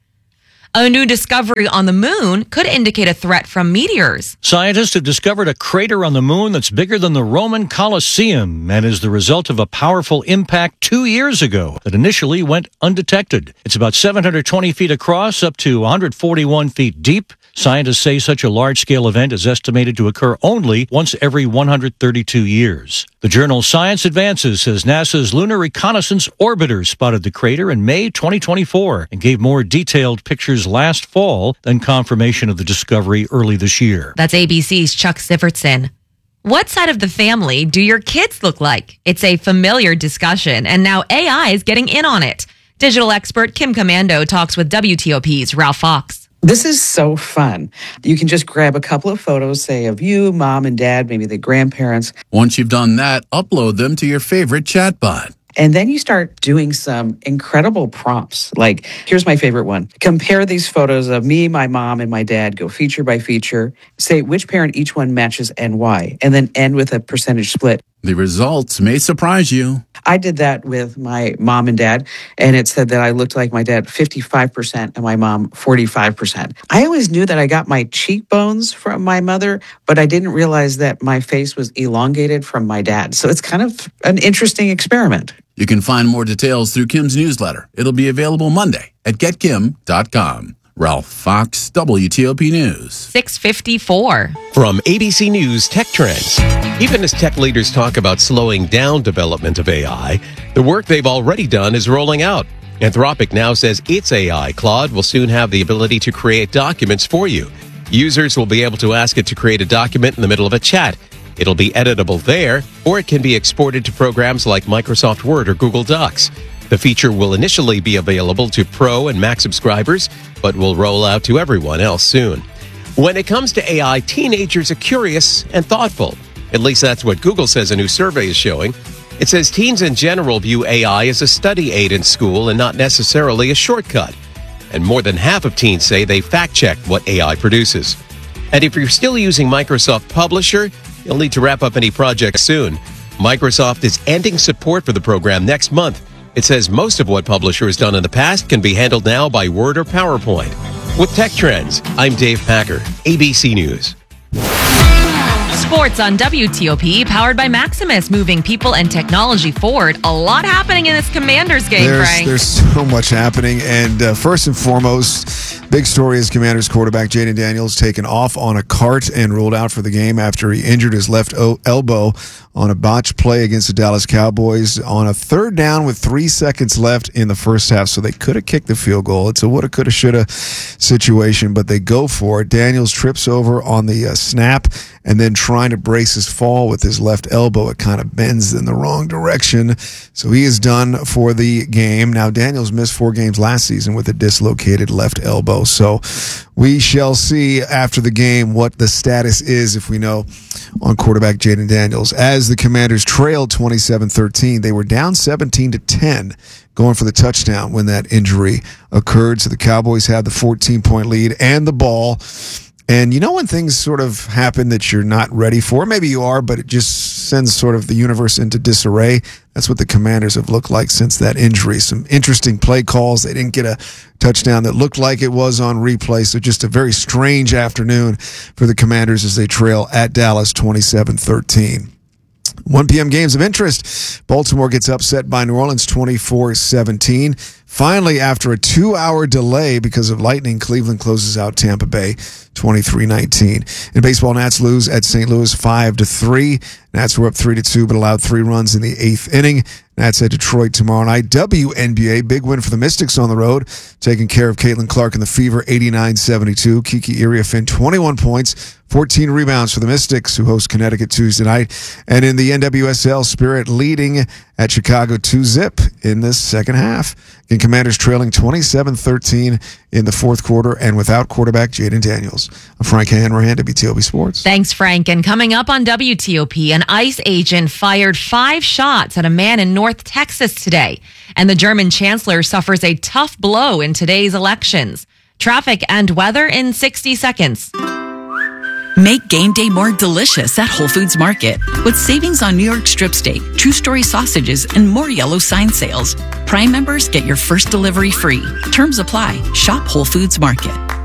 A new discovery on the moon could indicate a threat from meteors. Scientists have discovered a crater on the moon that's bigger than the Roman Colosseum and is the result of a powerful impact two years ago that initially went undetected. It's about seven hundred twenty feet across, up to one hundred forty-one feet deep. Scientists say such a large-scale event is estimated to occur only once every one hundred thirty-two years. The journal Science Advances says NASA's Lunar Reconnaissance Orbiter spotted the crater in May twenty twenty-four and gave more detailed pictures last fall than confirmation of the discovery early this year. That's A B C's Chuck Sivertson. What side of the family do your kids look like? It's a familiar discussion, and now A I is getting in on it. Digital expert Kim Commando talks with W T O P's Ralph Fox. This is so fun. You can just grab a couple of photos, say, of you, mom and dad, maybe the grandparents. Once you've done that, upload them to your favorite chatbot. And then you start doing some incredible prompts. Like, here's my favorite one. Compare these photos of me, my mom, and my dad. Go feature by feature. Say which parent each one matches and why. And then end with a percentage split. The results may surprise you. I did that with my mom and dad, and it said that I looked like my dad fifty-five percent and my mom forty-five percent. I always knew that I got my cheekbones from my mother, but I didn't realize that my face was elongated from my dad. So it's kind of an interesting experiment. You can find more details through Kim's newsletter. It'll be available Monday at get kim dot com. Ralph Fox, W T O P News. six fifty-four. From A B C News Tech Trends. Even as tech leaders talk about slowing down development of A I, the work they've already done is rolling out. Anthropic now says its A I, Claude, will soon have the ability to create documents for you. Users will be able to ask it to create a document in the middle of a chat. It'll be editable there, or it can be exported to programs like Microsoft Word or Google Docs. The feature will initially be available to Pro and Mac subscribers, but will roll out to everyone else soon. When it comes to A I, teenagers are curious and thoughtful. At least that's what Google says a new survey is showing. It says teens in general view A I as a study aid in school and not necessarily a shortcut. And more than half of teens say they fact-check what A I produces. And if you're still using Microsoft Publisher, you'll need to wrap up any projects soon. Microsoft is ending support for the program next month. It says most of what Publisher has done in the past can be handled now by Word or PowerPoint. With Tech Trends, I'm Dave Packer, A B C News. Sports on W T O P, powered by Maximus, moving people and technology forward. A lot happening in this Commanders game, there's, Frank. There's so much happening. And uh, first and foremost, big story is Commanders quarterback Jayden Daniels taken off on a cart and ruled out for the game after he injured his left o- elbow on a botched play against the Dallas Cowboys on a third down with three seconds left in the first half. So they could have kicked the field goal. It's a woulda, coulda, shoulda situation, but they go for it. Daniels trips over on the uh, snap and then trying to brace his fall with his left elbow. It kind of bends in the wrong direction. So he is done for the game. Now, Daniels missed four games last season with a dislocated left elbow. So we shall see after the game what the status is, if we know, on quarterback Jayden Daniels. As the Commanders trailed twenty-seven thirteen, they were down seventeen to ten going for the touchdown when that injury occurred. So the Cowboys had the fourteen-point lead and the ball. And you know when things sort of happen that you're not ready for? Maybe you are, but it just sends sort of the universe into disarray. That's what the Commanders have looked like since that injury. Some interesting play calls. They didn't get a touchdown that looked like it was on replay. So just a very strange afternoon for the Commanders as they trail at Dallas twenty-seven thirteen. one p.m. games of interest. Baltimore gets upset by New Orleans twenty-four seventeen. Finally, after a two-hour delay because of lightning, Cleveland closes out Tampa Bay twenty-three nineteen. In baseball, Nats lose at Saint Louis five to three. Nats were up three to two, but allowed three runs in the eighth inning. Nats at Detroit tomorrow night. W N B A, big win for the Mystics on the road, taking care of Caitlin Clark and the Fever eighty-nine seventy-two. Kiki Iriafen, twenty-one points, fourteen rebounds for the Mystics, who host Connecticut Tuesday night. And in the N W S L, Spirit leading at Chicago two zip in this second half. Again, Commanders trailing twenty-seven thirteen in the fourth quarter and without quarterback Jaden Daniels. I'm Frank Hanrahan, W T O P Sports. Thanks, Frank. And coming up on W T O P, an ICE agent fired five shots at a man in North Texas today. And the German chancellor suffers a tough blow in today's elections. Traffic and weather in sixty seconds. Make game day more delicious at Whole Foods Market with savings on New York strip steak, True Story sausages, and more yellow sign sales. Prime members get your first delivery free. Terms apply. Shop Whole Foods Market.